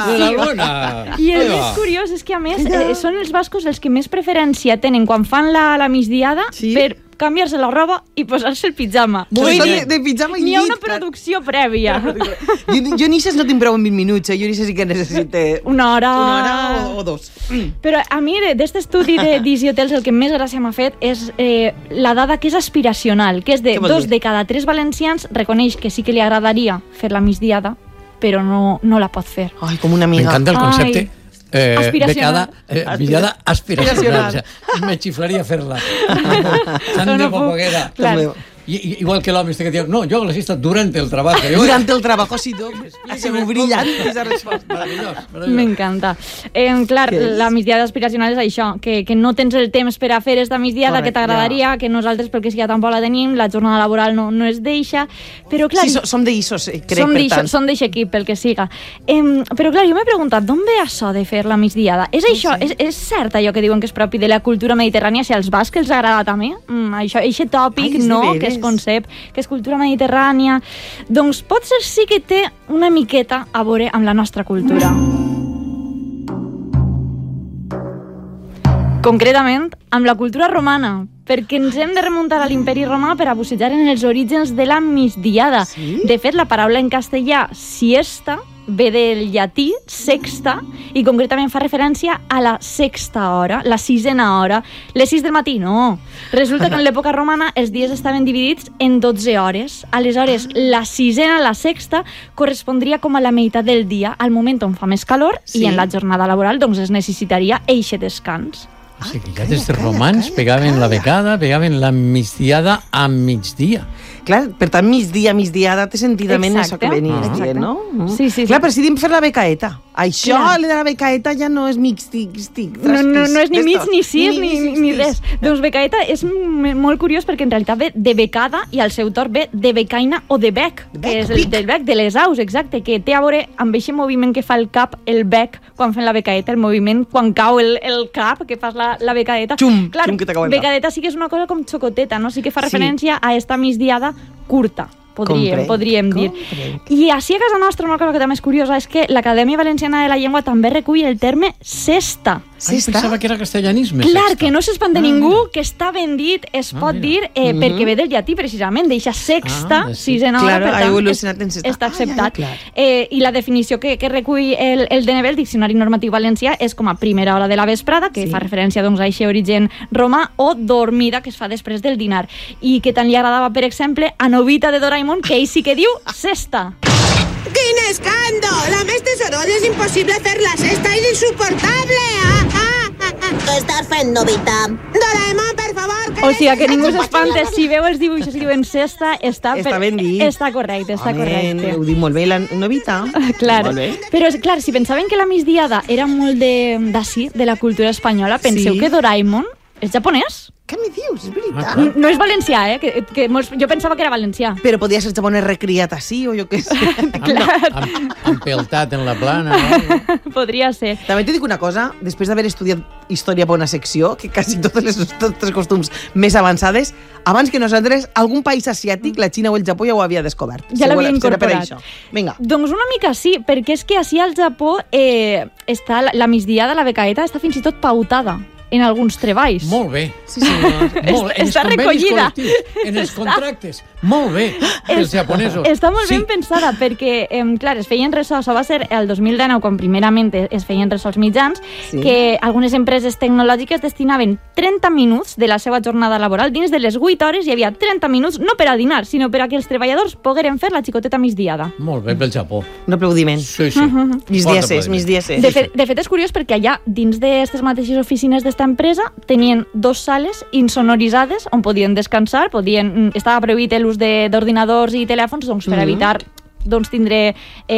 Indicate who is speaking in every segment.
Speaker 1: Enhorabona.
Speaker 2: I el més curiós és que, a més, són els bascos els que més preferència tenen quan fan la migdiada per canviar-se la roba i posar-se el pijama.
Speaker 3: De pijama i
Speaker 2: N'hi ha una producció prèvia.
Speaker 3: Jo n'ixes no tinc prou en 20 minuts, jo n'ixes sí que necessite
Speaker 2: una hora
Speaker 3: o dos.
Speaker 2: Però a mi, d'aquest estudi d'Easy Hotels, el que més gràcia m'ha fet és la dada que és aspiracional, que és de 2 de cada 3 valencians reconeix que sí que li agradaria fer la migdiada, però no la pot fer.
Speaker 3: Ai, com una amiga.
Speaker 1: M'encanta el concepte.
Speaker 2: Aspiracional.
Speaker 1: Mirada aspiracional. Me xiflaria fer-la. Tant de popoguera. Igual que l'home este que diu, no, jo la siesta durante el trabajo.
Speaker 3: Durante el trabajo, sí, ha sigut brillant aquesta resposta.
Speaker 1: Meravellós.
Speaker 2: M'encanta. Clar, la migdiada aspiracional és això, que no tens el temps per a fer esta migdiada que t'agradaria, que nosaltres, perquè si ja tampoc la tenim, la jornada laboral no es deixa, però clar...
Speaker 3: Sí, som d'ixos, crec, per tant.
Speaker 2: Som d'eixe equip, pel que siga. Però clar, jo m'he preguntat, d'on ve això de fer la migdiada? És això, és cert allò que diuen que és propi de la cultura mediterrània, si als bascs els agrada també? Això, eixe tòpic, no?, que es concep, que és cultura mediterrània. Doncs potser sí que té una miqueta a veure amb la nostra cultura. Concretament, amb la cultura romana, perquè ens hem de remuntar a l'imperi romà per a bussejar en els orígens de la migdiada. De fet, la paraula en castellà siesta ve del llatí sexta i concretament fa referència a la sexta hora, la sisena hora. Les 6 del matí, no. Resulta que en l'època romana els dies estaven dividits en 12 hores. Aleshores, la sisena, la sexta, correspondria com a la meitat del dia, al moment on fa més calor, i en la jornada laboral doncs es necessitaria eixe descans.
Speaker 1: O sigui, ja des dels romans pegaven la becada, pegaven la migdiada a migdia.
Speaker 3: Clar, per tant, migdiada té sentidament això que venies dient, no?
Speaker 2: Sí.
Speaker 3: Clar, però si dim fer la becaeta. Això, de la becaeta, ja no és mixtic.
Speaker 2: No és ni mig, ni sis, ni res. Doncs becaeta és molt curiós perquè en realitat ve de becada i al seu torn ve de becaina o de bec, que és el del bec, de les aus, exacte, que té a veure amb aquest moviment que fa el cap, el bec, quan fem la becaeta, el moviment quan cau el cap, que fas la becaeta.
Speaker 3: Xum, que t'acaba el cap.
Speaker 2: Becadeta sí que és una cosa com xocoteta, no? Sí que fa referència a esta migdiada curta, podríem dir. I així a casa nostra una cosa que també és curiosa és que l'Acadèmia Valenciana de la Llengua també recull el terme sesta.
Speaker 1: Pensava que era castellanisme.
Speaker 2: Clar, que no s'espanta ningú, que està ben dit, es pot dir, perquè ve del llatí, precisament, deixa sexta, sisena hora, per tant, està acceptat. I la definició que recull el DNB, el Diccionari Normatiu Valencià, és com a primera hora de la vesprada, que fa referència doncs, a aquest origen romà, o dormida, que es fa després del dinar. I que tant li agradava, per exemple, a Novita de Doraemon, que ell sí que diu sesta.
Speaker 4: ¡Quin escàndol! A més de soroll és impossible fer la sesta, és insuportable! Què estàs fent, Novita? Doraemon, per favor!
Speaker 2: O sigui, que ningú s'espanta, si veu els dibuixos i diuen sesta, està
Speaker 3: ben dit.
Speaker 2: Està correcte, està correcte.
Speaker 3: Ho diu molt bé la Novita.
Speaker 2: Clar, però clar, si pensaven que la migdiada era molt d'ací, de la cultura espanyola, penseu que Doraemon és japonès?
Speaker 3: Què me dius? És veritat.
Speaker 2: No és valencià, que jo pensava que era valencià.
Speaker 3: Però podia ser japonès recriat així, o jo què sé.
Speaker 1: Empeltat en la plana.
Speaker 2: Podria ser.
Speaker 3: També t'ho dic una cosa, després d'haver estudiat història per una secció, que quasi totes les nostres costums més avançades, abans que nosaltres, algun país asiàtic, la Xina o el Japó, ja ho havia descobert.
Speaker 2: Ja l'havia incorporat.
Speaker 3: Vinga.
Speaker 2: Doncs una mica sí, perquè és que així al Japó està la migdiada, la becaeta, està fins i tot pautada en alguns treballs.
Speaker 1: Molt bé.
Speaker 3: Sí, senyor.
Speaker 2: Està recollida.
Speaker 1: En els contractes. Molt bé, els japonesos.
Speaker 2: Està molt ben pensada, perquè, clar, es feien ressò, això va ser el 2019, quan primerament es feien ressò als mitjans, que algunes empreses tecnològiques destinaven 30 minuts de la seva jornada laboral. Dins de les 8 hores hi havia 30 minuts, no per a dinar, sinó per a que els treballadors pogueren fer la xicoteta migdiada.
Speaker 1: Molt bé, pel Japó.
Speaker 3: Un aplaudiment.
Speaker 1: Sí.
Speaker 3: Migdia 6.
Speaker 2: De fet, és curiós perquè allà, dins d'aquestes mateixes oficines d'esta empresa, tenien 2 sales insonoritzades on podien descansar, estava prohibit l'ús d'ordinadors i telèfons, doncs per evitar tindre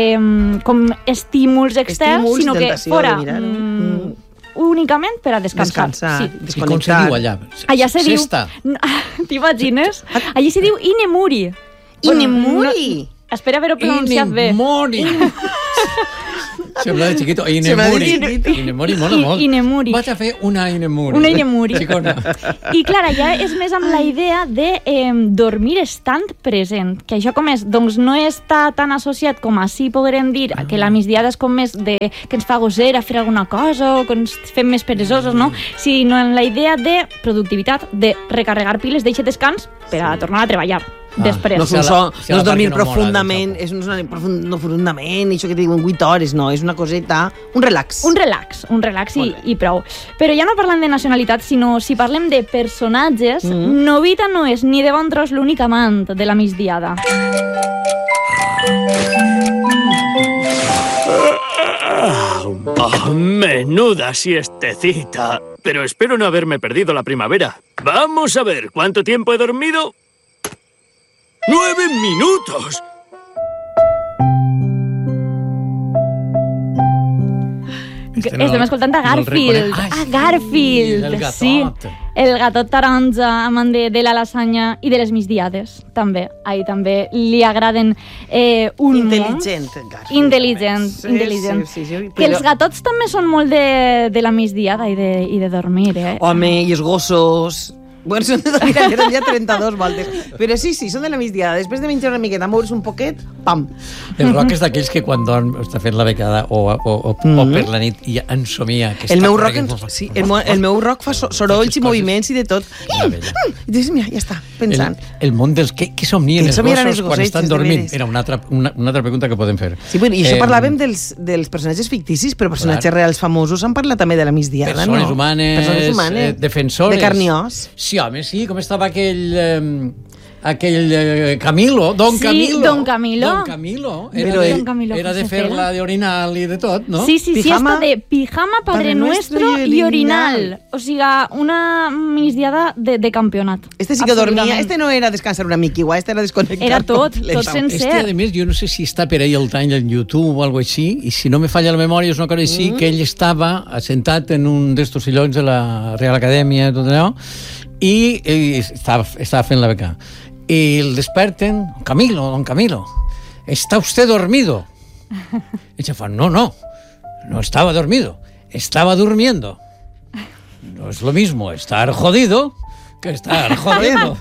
Speaker 2: com estímuls externs, sinó que fora únicament per a descansar.
Speaker 1: I com se diu allà?
Speaker 2: Allà se diu... T'imagines? Allí se diu inemuri.
Speaker 3: Inemuri?
Speaker 2: Espera haver-ho pronunciat bé.
Speaker 1: Inemuri. Sembla de chiquito. Inemuri mola molt.
Speaker 2: Inemuri.
Speaker 1: Vaig a fer una Inemuri.
Speaker 2: Una Inemuri.
Speaker 1: Xicona.
Speaker 2: I clar, ja és més amb la idea de dormir estant present, que això com és, doncs no està tan associat com així podrem dir que la migdiada és com més de que ens fa gossera fer alguna cosa o que ens fem més peresosos, no? Sinó en la idea de productivitat, de recarregar piles, deixar descans per a tornar a treballar. Després.
Speaker 3: No és dormir profundament, no profundament, això que te diuen 8 hores, no, és una coseta, un relax.
Speaker 2: Un relax i prou. Però ja no parlem de nacionalitat, sinó si parlem de personatges, Nobita no és ni de bon tros l'únic amant de la migdiada.
Speaker 5: Menuda siestecita. Pero espero no haberme perdido la primavera. Vamos a ver, ¿cuánto tiempo he dormido? 9 minutos.
Speaker 2: Estem escoltant a Garfield. Garfield,
Speaker 1: el gatot.
Speaker 2: sí. El gatot taronja, amant de la lasanya i de les migdiades, també. Ahí també li agraden
Speaker 3: intel·ligent.
Speaker 2: Intel·ligent.
Speaker 3: Sí.
Speaker 2: Que els gatots també són molt de la migdiada i de dormir,
Speaker 3: Home, i els gossos... Bueno, són de dormir ja 32 voltes. Però sí, són de la migdiada. Després de menjar una miqueta, moure's un poquet, pam.
Speaker 1: El Roc és d'aquells que quan dorm està fent la becada o per la nit i ensomia.
Speaker 3: El meu Roc fa sorolls i moviments i de tot. I dius, mira, ja està, pensant.
Speaker 1: El món dels... Què somnien els gossos quan estan dormint? Era una altra pregunta que podem fer.
Speaker 3: Sí, i això parlàvem dels personatges ficticis, però personatges reals famosos han parlat també de la migdiada, no?
Speaker 1: Persones humanes, defensores.
Speaker 3: De carn i os.
Speaker 1: Sí, home, sí, com estava aquell Camilo, Don Camilo.
Speaker 2: Sí, Don Camilo.
Speaker 1: Don Camilo. Era de fer-la de orinal i de tot, no?
Speaker 2: Sí, esto de pijama, Padre Nuestro i orinal. O sigui, una migdiada de campionat.
Speaker 3: Este sí que dormia. Este no era descansar una mica, igual, este era desconnectar.
Speaker 2: Era tot sencer.
Speaker 1: A més, jo no sé si està per ahí el tall en YouTube o alguna així, i si no me falla la memòria, és una cosa així, que ell estava assentat en un d'estos sillons de la Real Acadèmia, tot allò, i estava fent la beca. Y el desperten, don Camilo, ¿está usted dormido? Y se fue, no estaba dormido, estaba durmiendo. No es lo mismo estar jodido que estar jodido.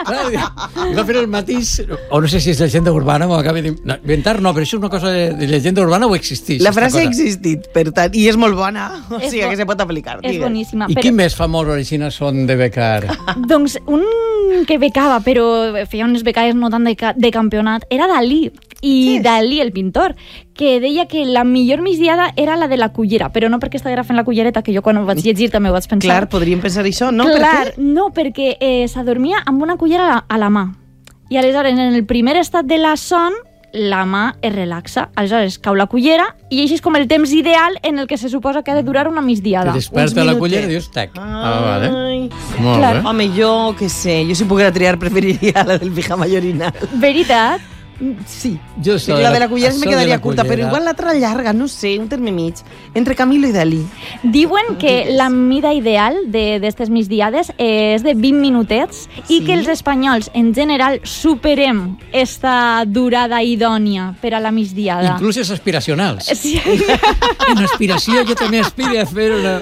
Speaker 1: I va fer el mateix, o no sé si és llegenda urbana, m'ho acaba d'inventar, no, però això és una cosa de llegenda urbana o existeix?
Speaker 3: La frase ha existit, per tant, i és molt bona, o sigui que se pot aplicar.
Speaker 2: És boníssima.
Speaker 1: I quin més famós origina són de becar?
Speaker 2: Doncs un que becava, però feia unes becades no tant de campionat, era Dalí. I Dalí, el pintor, que deia que la millor migdiada era la de la cullera, però no perquè estava fent la cullereta, que jo quan ho vaig llegir també ho vaig pensar.
Speaker 3: Clar, podríem pensar això, no?
Speaker 2: Clar, no, perquè s'adormia amb una cullera a la mà. I aleshores, en el primer estat de la son, la mà es relaxa. Aleshores, cau la cullera i així és com el temps ideal en el que se suposa que ha de durar una migdiada.
Speaker 1: Te desperta la cullera i dius, tac. Vale. Molt bé.
Speaker 3: Home, jo què sé, jo si poguera triar preferiria la del pijama i orinal.
Speaker 2: Veritat?
Speaker 3: Sí, la de la cullera me quedaria curta, però igual l'altra llarga, no sé, un terme mig, entre Camilo i Dalí.
Speaker 2: Diuen que la mida ideal d'estes migdiades és de 20 minutets i que els espanyols, en general, superem esta durada idònia per a la migdiada.
Speaker 1: Inclús els aspiracionals.
Speaker 2: Sí.
Speaker 1: En aspiració jo també aspiro a fer una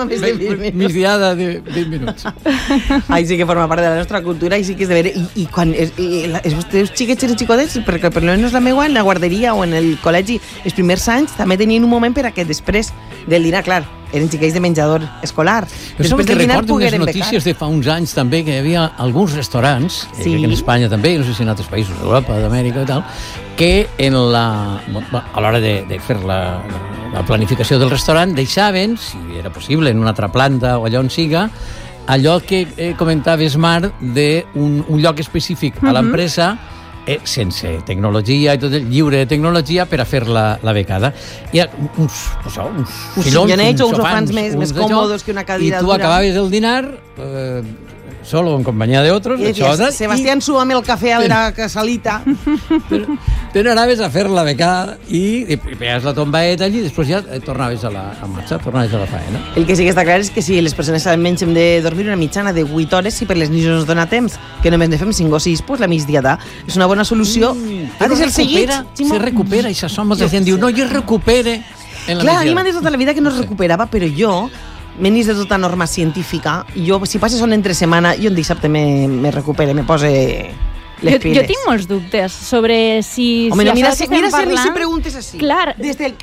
Speaker 1: migdiada de 20 minuts.
Speaker 3: Ai, sí que forma part de la nostra cultura i sí que és de veure. I quan els teus xiquets i xicotets, perquè per almenys la meva en la guarderia o en el col·legi els primers anys també tenien un moment per a que després del dinar, clar, eren xiquets de menjador escolar.
Speaker 1: Després del dinar pogueren becar. Notícies de fa uns anys també que hi havia alguns restaurants, que en Espanya també, no sé si en altres països d'Europa, d'Amèrica i tal, que a l'hora de fer la planificació del restaurant deixaven, si era possible, en una altra planta o allà on siga, allò que comentaves, Mar, d'un lloc específic a l'empresa sense tecnologia i tot lliure de tecnologia per a fer la becada. Hi ha uns
Speaker 3: sillones o uns sofans més còmodes que una cadira
Speaker 1: dura. I tu acabaves el dinar solo en companyia d'altres.
Speaker 3: Sebastián, súbame el café a la salita.
Speaker 1: Te n'anaves a fer la becada i pegaves la tombaeta allí i després ja tornaves a marxa, tornaves a la faena.
Speaker 3: El que sí que està clar és que si les persones almenys hem de dormir una mitjana de 8 hores, si per les nits no ens dona temps, que només ne fem 5 o 6, pues la migdiada és una bona solució. Ha de ser seguit.
Speaker 1: Se recupera i s'assoma la gent diu, no, jo recupere.
Speaker 3: Clar, a mi m'ha dit tota la vida que no es recuperava, però jo, menys de tota norma científica, jo, si passa son entre setmana, jo en dissabte me recupere, me pose les piles.
Speaker 2: Jo tinc molts dubtes sobre si...
Speaker 3: Home, no, mira si
Speaker 2: parlant...
Speaker 3: preguntes així.
Speaker 2: Clar.
Speaker 3: Des del...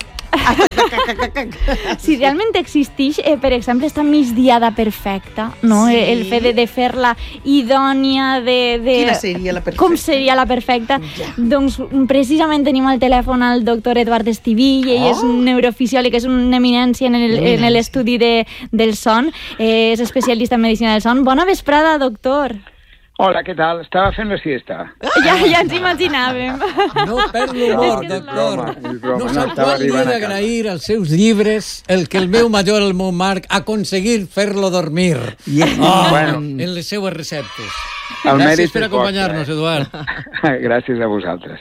Speaker 2: Si realment existeix, per exemple, esta migdiada perfecta, no?
Speaker 3: Sí.
Speaker 2: El fet de fer-la idònia,
Speaker 3: Quina seria la perfecta?
Speaker 2: Com seria la perfecta?
Speaker 3: Ja.
Speaker 2: Doncs precisament tenim al telèfon el doctor Eduard Estivill, ell és un neurofisiòleg, és una eminència en l'estudi del son, és especialista en medicina del son. Bona vesprada, doctor.
Speaker 6: Hola, què tal? Estava fent la siesta.
Speaker 2: Ja ens imaginàvem.
Speaker 1: No perd l'humor, doctor. No sap quan li he d'agrair als seus llibres el que el meu major, el meu Marc, ha aconseguit fer-lo dormir.
Speaker 6: Bueno.
Speaker 1: En les seues receptes.
Speaker 6: Gràcies
Speaker 1: per acompanyar-nos, Eduard.
Speaker 6: Gràcies a vosaltres.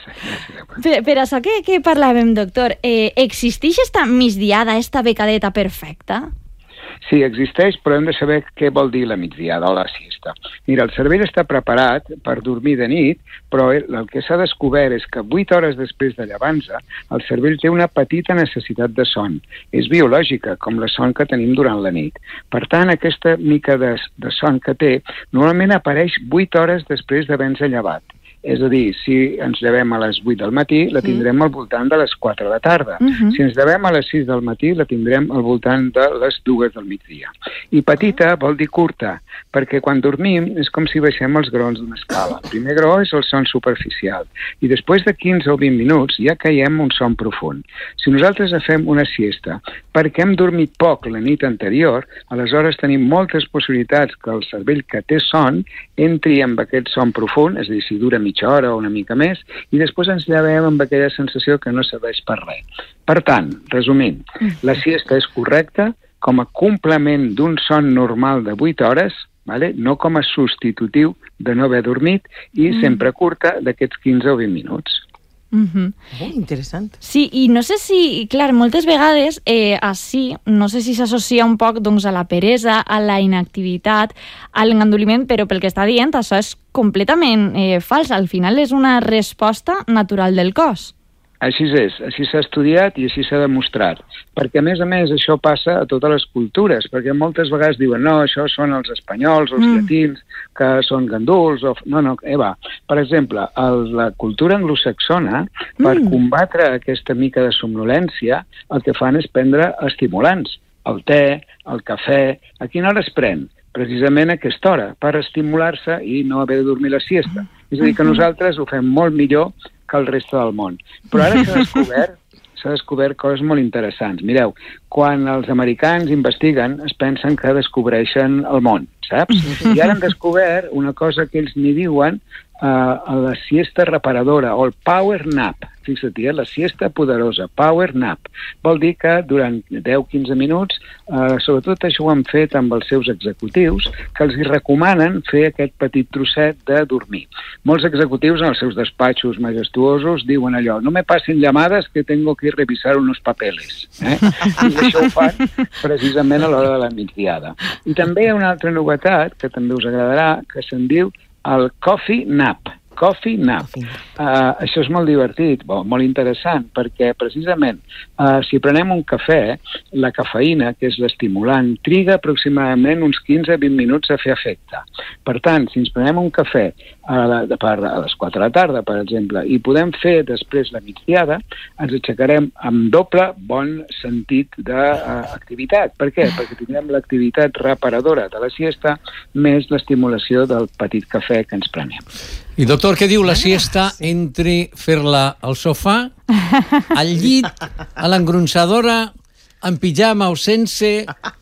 Speaker 2: Per això que parlàvem, doctor, existeix esta migdiada, esta becadeta perfecta?
Speaker 6: Sí, existeix, però hem de saber què vol dir la migdiada o la siesta. Mira, el cervell està preparat per dormir de nit, però el que s'ha descobert és que 8 hores després de llevar-se, el cervell té una petita necessitat de son. És biològica, com la son que tenim durant la nit. Per tant, aquesta mica de son que té, normalment apareix 8 hores després d'haver-nos llevat. És a dir, si ens llevem a les 8 del matí, la tindrem al voltant de les 4 de la tarda. Si ens llevem a les 6 del matí, la tindrem al voltant de les 2 del migdia. I petita vol dir curta, perquè quan dormim és com si baixem els graons d'una escala. El primer graó és el son superficial, i després de 15 o 20 minuts ja caiem un son profund. Si nosaltres fem una siesta perquè hem dormit poc la nit anterior, aleshores tenim moltes possibilitats que el cervell que té son entri amb aquest son profund, és a dir, si dura mitja hora o una mica més, i després ens llevem amb aquella sensació que no serveix per res. Per tant, resumint, la siesta és correcta com a complement d'un son normal de 8 hores, vale? No com a substitutiu de no haver dormit, i sempre curta d'aquests 15 o 20 minuts.
Speaker 3: Interessant.
Speaker 2: Sí, i no sé si, clar, moltes vegades així, no sé si s'associa un poc doncs, a la peresa, a la inactivitat, a l'engandoliment, però pel que està dient, això és completament fals. Al final és una resposta natural del cos.
Speaker 6: Així és, així s'ha estudiat i així s'ha demostrat. Perquè, a més, això passa a totes les cultures, perquè moltes vegades diuen no, això són els espanyols o els llatins, que són ganduls, o... No, per exemple, la cultura anglosaxona, per combatre aquesta mica de somnolència, el que fan és prendre estimulants. El te, el cafè... A quina hora es pren? Precisament a aquesta hora, per estimular-se i no haver de dormir la siesta. És a dir, que nosaltres ho fem molt millor que el reste del món. Però ara s'ha descobert coses molt interessants. Mireu, quan els americans investiguen, es pensen que descobreixen el món, saps? I ara han descobert una cosa que ells n'hi diuen la siesta reparadora, o el power nap. Fixa't, la siesta poderosa, power nap. Vol dir que durant 10-15 minuts, sobretot això ho han fet amb els seus executius, que els hi recomanen fer aquest petit trosset de dormir. Molts executius en els seus despatxos majestuosos diuen allò, no me passen llamades que tengo que revisar unos papeles. I això ho fan precisament a l'hora de la migdiada. I també hi ha una altra novetat, que també us agradarà, que se'n diu el coffee nap. Coffee nap. Això és molt divertit, molt interessant, perquè precisament si prenem un cafè, la cafeïna, que és l'estimulant, triga aproximadament uns 15-20 minuts a fer efecte. Per tant, si ens prenem un cafè a les 4 de la tarda, per exemple, i podem fer després la migdiada, ens aixecarem amb doble bon sentit d'activitat. Per què? Perquè tindrem l'activitat reparadora de la siesta més l'estimulació del petit cafè que ens prenem.
Speaker 1: I, doctor, què diu la siesta entre fer-la al sofà, al llit, a l'engronsadora, en pijama o sense?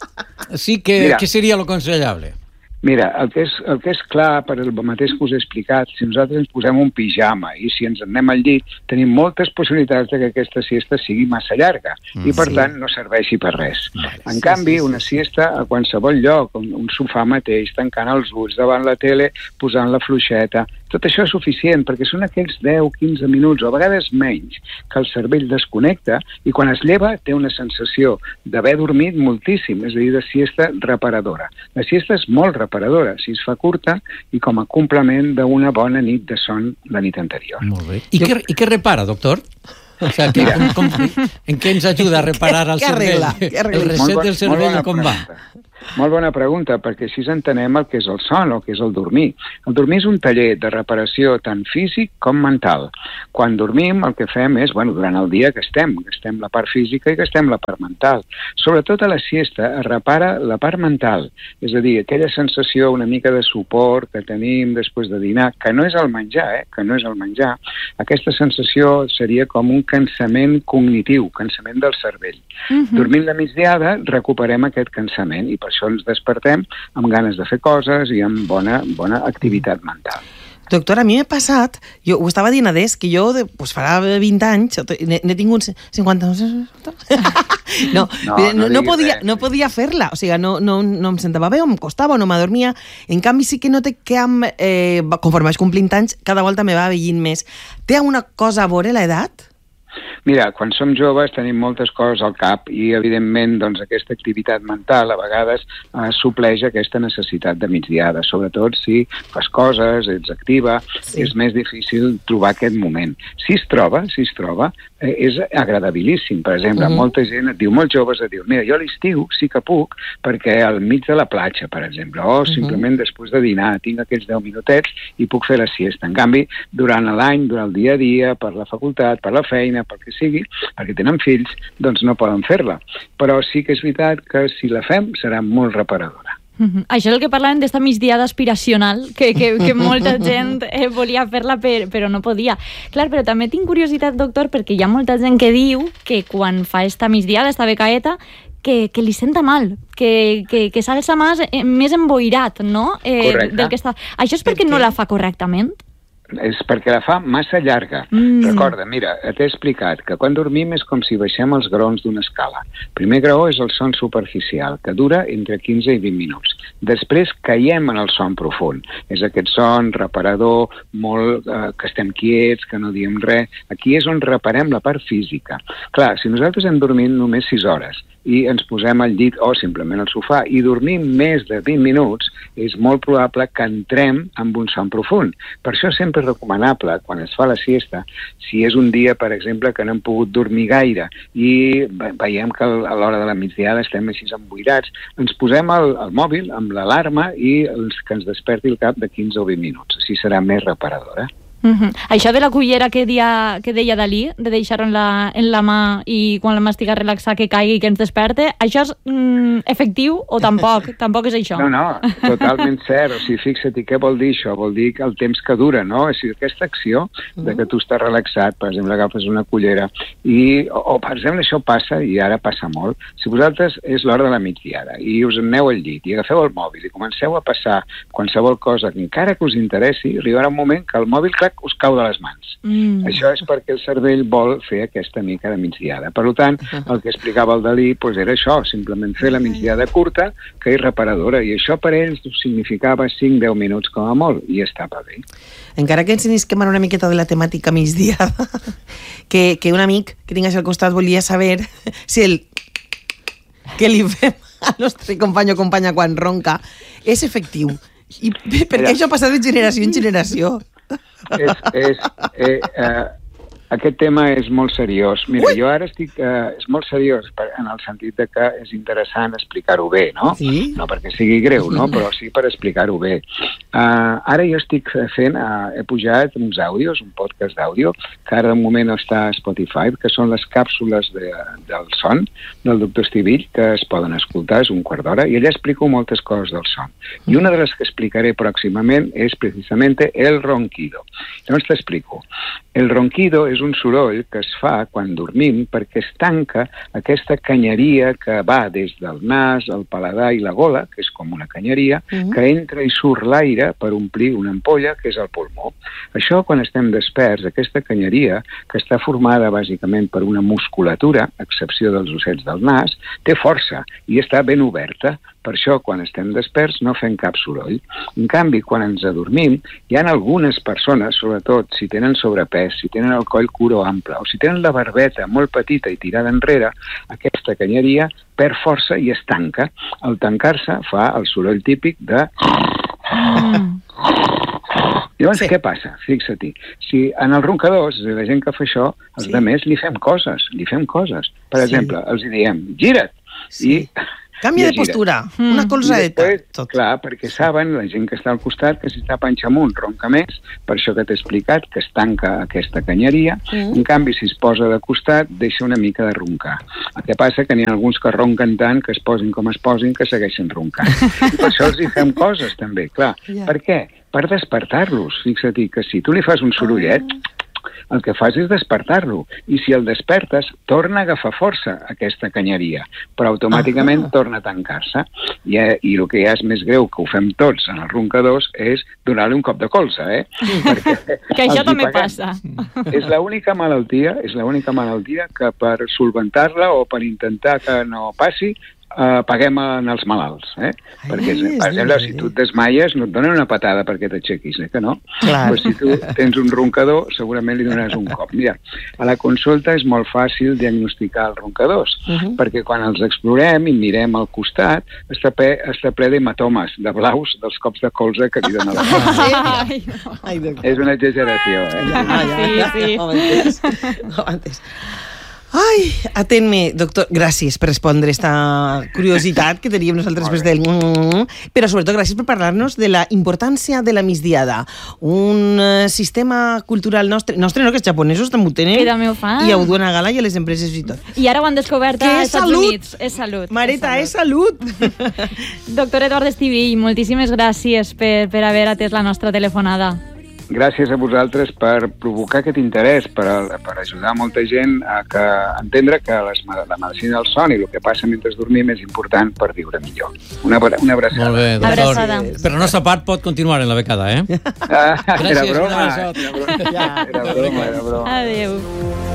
Speaker 1: Sí que, què seria lo aconsellable?
Speaker 6: Mira, el que és clar, per el mateix que us he explicat, si nosaltres ens posem un pijama i si ens anem al llit, tenim moltes possibilitats que aquesta siesta sigui massa llarga i, per tant, no serveixi per res. En canvi, una siesta a qualsevol lloc, un sofà mateix, tancant els ulls davant la tele, posant la fluixeta, tot això és suficient, perquè són aquells 10-15 minuts, o a vegades menys, que el cervell desconnecta i quan es lleva té una sensació d'haver dormit moltíssim, és a dir, de siesta reparadora. La siesta és molt reparadora, si es fa curta i com a complement d'una bona nit de son la nit anterior.
Speaker 1: Molt bé. I què repara, doctor? O sigui, en què ens ajuda a reparar el cervell? El reset del cervell, com va?
Speaker 6: Molt bona pregunta, perquè així entenem el que és el son, el que és el dormir. El dormir és un taller de reparació tant físic com mental. Quan dormim el que fem és, durant el dia gastem la part física i gastem la part mental. Sobretot a la siesta es repara la part mental, és a dir, aquella sensació una mica de suport que tenim després de dinar, que no és el menjar, que no és el menjar. Aquesta sensació seria com un cansament cognitiu, cansament del cervell. Dormint la migdiada recuperem aquest cansament i per això ens despertem amb ganes de fer coses i amb bona activitat mental.
Speaker 3: Doctor, a mi m'ha passat, jo ho estava dient adés, que jo farà 20 anys, n'he tingut 50... No podia fer-la, o sigui, no em sentava bé, o em costava, o no m'adormia. En canvi, sí que note que conforme vaig complint anys, cada volta me va veient més. Té alguna cosa a veure l'edat?
Speaker 6: Mira, quan som joves tenim moltes coses al cap i, evidentment, doncs, aquesta activitat mental a vegades supleix aquesta necessitat de migdiada, sobretot si fas coses, ets activa, és més difícil trobar aquest moment. Si es troba, és agradabilíssim. Per exemple, molta gent et diu, molt joves et diu, mira, jo a l'estiu sí que puc perquè al mig de la platja, per exemple, o simplement després de dinar tinc aquells 10 minutets i puc fer la siesta. En canvi, durant l'any, durant el dia a dia, per la facultat, per la feina, pel que sigui, perquè tenen fills, doncs no poden fer-la. Però sí que és veritat que si la fem serà molt reparadora.
Speaker 2: Això és el que parlàvem d'esta migdiada aspiracional, que molta gent volia fer-la però no podia. Clar, però també tinc curiositat, doctor, perquè hi ha molta gent que diu que quan fa esta migdiada, esta becaeta, que li senta mal, que s'alça més emboirat, no? Del que està. Això és perquè no la fa correctament?
Speaker 6: És perquè la fa massa llarga. Recorda, mira, t'he explicat que quan dormim és com si baixem els graons d'una escala. El primer graó és el son superficial, que dura entre 15 i 20 minuts. Després caiem en el son profund. És aquest son reparador, molt que estem quiets, que no diem res. Aquí és on reparem la part física. Clar, si nosaltres hem dormit només 6 hores i ens posem al llit o simplement al sofà i dormim més de 20 minuts, és molt probable que entrem amb un son profund. Per això sempre és recomanable, quan es fa la siesta, si és un dia, per exemple, que no hem pogut dormir gaire i veiem que a l'hora de la migdiada estem així emboirats, ens posem el mòbil amb l'alarma i que ens desperti al cap de 15 o 20 minuts. Així serà més reparadora.
Speaker 2: Això de la cullera que deia Dalí, de deixar-ho en la mà i quan la mà estigui relaxada que caigui i que ens desperte, això és efectiu o tampoc? Tampoc és això?
Speaker 6: No, totalment cert. O sigui, fixa't, què vol dir això? Vol dir que el temps que dura, no? O sigui, aquesta acció de que tu estàs relaxat, per exemple, agafes una cullera o per exemple, això passa, i ara passa molt, si vosaltres és l'hora de la migdiada i us aneu al llit i agafeu el mòbil i comenceu a passar qualsevol cosa que encara que us interessi, arribarà un moment que el mòbil, clar, us cau de les mans. Això és perquè el cervell vol fer aquesta mica de migdiada. Per tant, el que explicava el Dalí era això, simplement fer la migdiada curta, que és reparadora, i això per ells significava 5-10 minuts com a molt, i estava bé.
Speaker 3: Encara que ens inisquem una miqueta de la temàtica migdiada, que un amic que tingués al costat volia saber si que li fem al nostre company o companya quan ronca és efectiu. I perquè això ha passat de generació en generació.
Speaker 6: Aquest tema és molt seriós. Mira, jo ara estic... és molt seriós en el sentit de que és interessant explicar-ho bé, no?
Speaker 3: Sí?
Speaker 6: No perquè sigui greu, no? Però sí per explicar-ho bé. Ara jo estic fent... he pujat uns àudios, un podcast d'àudio, que ara de moment està a Spotify, que són les càpsules del son del doctor Estivill, que es poden escoltar, és un quart d'hora, i allà explico moltes coses del son. I una de les que explicaré pròximament és precisament el ronquido. Llavors t'explico. El ronquido és un soroll que es fa quan dormim perquè es tanca aquesta canyeria que va des del nas, el paladar i la gola, que és com una canyeria, que entra i surt l'aire per omplir una ampolla, que és el pulmó. Això, quan estem desperts, aquesta canyeria, que està formada bàsicament per una musculatura, a excepció dels ossets del nas, té força i està ben oberta. Per això, quan estem desperts, no fem cap soroll. En canvi, quan ens adormim, hi ha algunes persones, sobretot si tenen sobrepès, si tenen el coll curo ample, o si tenen la barbeta molt petita i tirada enrere, aquesta canyeria perd força i es tanca. Al tancar-se fa el soroll típic de... Llavors, què passa? Fixa-t'hi. Si en els roncadors, la gent que fa això, els altres li fem coses. Per exemple, els diem, gira't! I
Speaker 3: canvia de postura, una colzadeta.
Speaker 6: Després, clar, perquè saben, la gent que està al costat, que si està panxa amunt ronca més, per això que t'he explicat, que es tanca aquesta canyeria. En canvi, si es posa de costat, deixa una mica de roncar. El que passa que n'hi ha alguns que ronquen tant, que es posin com es posin, que segueixen roncant. I per això els hi fem coses, també, clar. Per què? Per despertar-los. Fixa-t'hi que si tu li fas un sorollet, el que fas és despertar-lo. I si el despertes, torna a agafar força aquesta canyeria, però automàticament torna a tancar-se. I el que ja és més greu, que ho fem tots en els roncadors, és donar-li un cop de colze, Perquè
Speaker 2: que això també passa.
Speaker 6: És l'única malaltia que per solventar-la o per intentar que no passi, paguem en els malalts, perquè, per exemple, si tu et desmaies no et donen una patada perquè t'aixequis, que no? Però si tu tens un roncador segurament li donaràs un cop. Mira, a la consulta és molt fàcil diagnosticar els roncadors, perquè quan els explorem i mirem al costat està ple d'hematomes, de blaus, dels cops de colze que li donen la És una exageració,
Speaker 3: No antes. Ai, atén-me, doctor. Gràcies per respondre esta curiositat que teníem nosaltres des del... Però sobretot gràcies per parlar-nos de la importància de la migdiada. Un sistema cultural nostre no, que els japonesos també ho tenen.
Speaker 2: Que també ho fan.
Speaker 3: I ho duen a gala i a les empreses i tot.
Speaker 2: I ara ho han descobert als Estats Units. És salut.
Speaker 3: Mareta, és salut.
Speaker 2: Doctor Eduard Estivill, moltíssimes gràcies per haver atès la nostra telefonada.
Speaker 6: Gràcies a vosaltres per provocar aquest interès, per ajudar molta gent a entendre que la medicina del son i el que passa mentre dormim és important per viure millor. Una abraçada.
Speaker 1: Molt bé, doctor.
Speaker 2: Abraçada.
Speaker 1: Per la nostra part pot continuar en la becada,
Speaker 6: Gràcies, era broma. Era broma.
Speaker 2: Adéu.